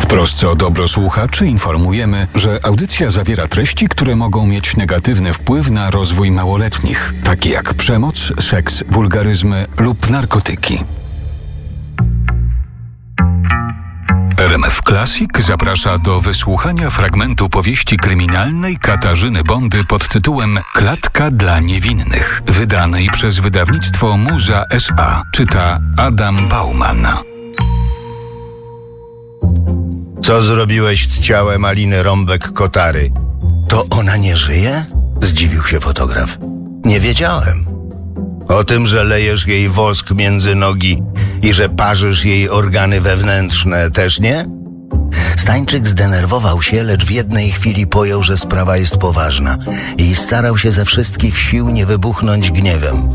trosce o dobro słuchaczy informujemy, że audycja zawiera treści, które mogą mieć negatywny wpływ na rozwój małoletnich, takie jak przemoc, seks, wulgaryzmy lub narkotyki. RMF Classic zaprasza do wysłuchania fragmentu powieści kryminalnej Katarzyny Bondy pod tytułem Klatka dla niewinnych, wydanej przez wydawnictwo Muza S.A. Czyta Adam Bauman. Co zrobiłeś z ciałem Aliny Rąbek-Kotary? To ona nie żyje? Zdziwił się fotograf. Nie wiedziałem. O tym, że lejesz jej wosk między nogi i że parzysz jej organy wewnętrzne, też nie? Stańczyk zdenerwował się, lecz w jednej chwili pojął, że sprawa jest poważna i starał się ze wszystkich sił nie wybuchnąć gniewem.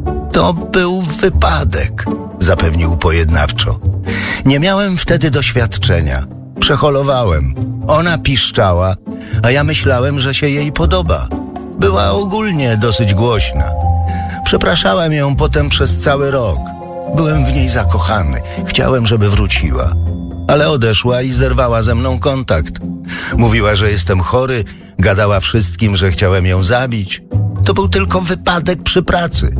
To był wypadek, zapewnił pojednawczo. Nie miałem wtedy doświadczenia. Przeholowałem. Ona piszczała, a ja myślałem, że się jej podoba. Była ogólnie dosyć głośna. Przepraszałem ją potem przez cały rok. Byłem w niej zakochany. Chciałem, żeby wróciła. Ale odeszła i zerwała ze mną kontakt. Mówiła, że jestem chory, gadała wszystkim, że chciałem ją zabić. To był tylko wypadek przy pracy.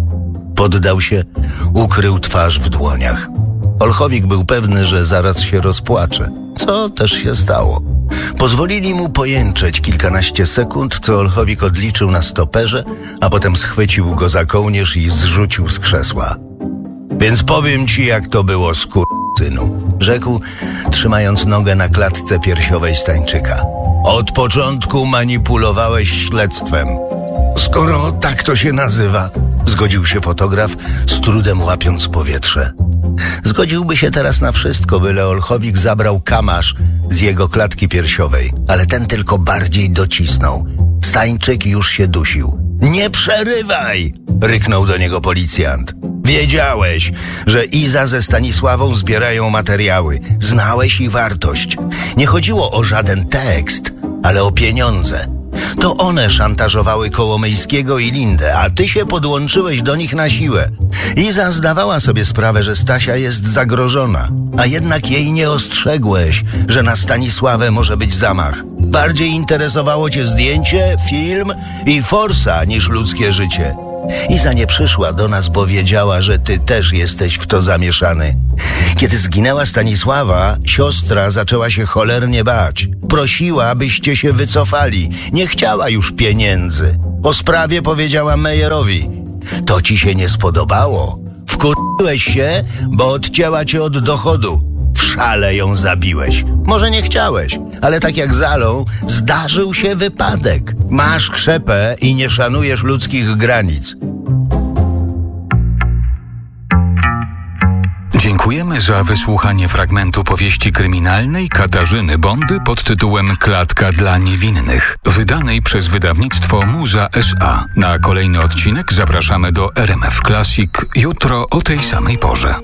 Poddał się, ukrył twarz w dłoniach. Olchowik był pewny, że zaraz się rozpłacze, co też się stało. Pozwolili mu pojęczeć kilkanaście sekund, co Olchowik odliczył na stoperze, a potem schwycił go za kołnierz i zrzucił z krzesła. Więc powiem ci, jak to było, synu, rzekł, trzymając nogę na klatce piersiowej Stańczyka. Od początku manipulowałeś śledztwem. Skoro tak to się nazywa, zgodził się fotograf, z trudem łapiąc powietrze. Zgodziłby się teraz na wszystko, byle Olchowik zabrał kamasz z jego klatki piersiowej, ale ten tylko bardziej docisnął. Stańczyk już się dusił. Nie przerywaj! Ryknął do niego policjant. Wiedziałeś, że Iza ze Stanisławą zbierają materiały. Znałeś ich wartość. Nie chodziło o żaden tekst, ale o pieniądze. To one szantażowały Kołomyjskiego i Lindę, a ty się podłączyłeś do nich na siłę. Iza zdawała sobie sprawę, że Stasia jest zagrożona, a jednak jej nie ostrzegłeś, że na Stanisławę może być zamach. Bardziej interesowało cię zdjęcie, film i forsa niż ludzkie życie. Iza nie przyszła do nas, bo wiedziała, że ty też jesteś w to zamieszany. Kiedy zginęła Stanisława, siostra zaczęła się cholernie bać. Prosiła, abyście się wycofali. Nie chciała już pieniędzy. O sprawie powiedziała Mejerowi. To ci się nie spodobało. Wkurzyłeś się, bo odcięła cię od dochodu. W szale ją zabiłeś. Może nie chciałeś, ale tak jak Zalą, zdarzył się wypadek. Masz krzepę i nie szanujesz ludzkich granic. Dziękujemy za wysłuchanie fragmentu powieści kryminalnej Katarzyny Bondy pod tytułem Klatka dla niewinnych, wydanej przez wydawnictwo Muza S.A. Na kolejny odcinek zapraszamy do RMF Classic jutro o tej samej porze.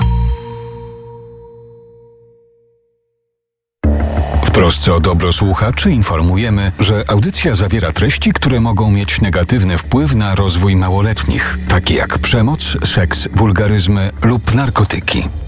W trosce o dobro słuchaczy informujemy, że audycja zawiera treści, które mogą mieć negatywny wpływ na rozwój małoletnich, takie jak przemoc, seks, wulgaryzmy lub narkotyki.